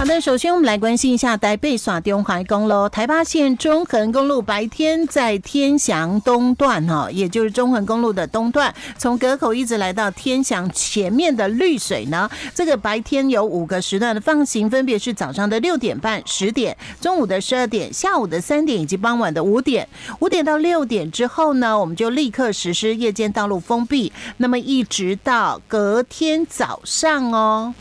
好的，首先我们来关心一下台北线中华公路台八线中横公路白天在天祥东段也就是中横公路的东段，从隔口一直来到天祥前面的绿水呢，这个白天有5个时段的放行，分别是早上的6点半、10点、中午的12点、下午的3点以及傍晚的5点。5点到6点之后呢，我们就立刻实施夜间道路封闭，那么一直到隔天早上哦。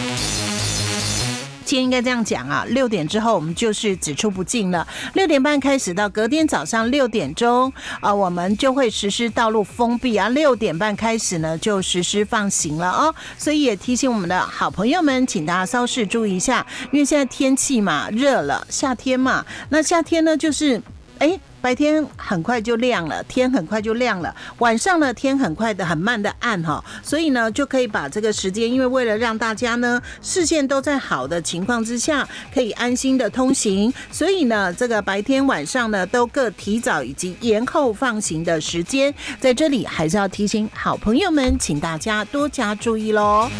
今天应该这样讲啊，6点之后我们就是只出不进了。6点半开始到隔天早上6点钟我们就会实施道路封闭啊。6点半开始呢就实施放行了哦。所以也提醒我们的好朋友们，请大家稍事注意一下，因为现在天气嘛热了，夏天嘛，那夏天呢就是白天很快就亮了，天很快就亮了，晚上呢天很快的很慢的暗所以呢就可以把这个时间，因为为了让大家呢视线都在好的情况之下可以安心的通行，所以呢这个白天晚上呢都各提早以及延后放行的时间，在这里还是要提醒好朋友们，请大家多加注意咯。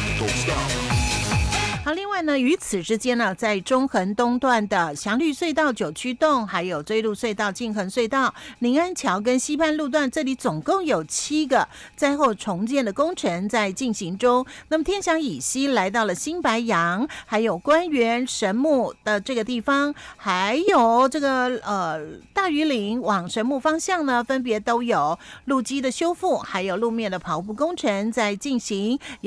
好，另外呢，与此之间呢，在中横东段的祥绿隧道、九曲洞，还有追鹿隧道、静恒隧道、临安桥跟西畔路段，这里总共有7个灾后重建的工程在进行中。那么天祥以西来到了新白杨，还有官园神木的这个地方，还有这个大鱼岭往神木方向呢，分别都有路基的修复，还有路面的跑步工程在进行。